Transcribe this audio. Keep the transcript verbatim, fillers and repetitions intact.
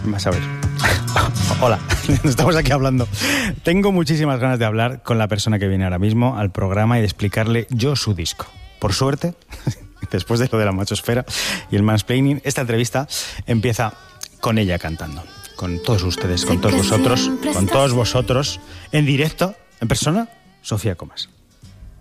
Vas a ver. Hola, estamos aquí hablando. Tengo muchísimas ganas de hablar con la persona que viene ahora mismo al programa y de explicarle yo su disco. Por suerte, después de lo de la machosfera y el mansplaining, esta entrevista empieza con ella cantando. Con todos ustedes, con todos vosotros, con todos vosotros, en directo, en persona, Sofía Comas.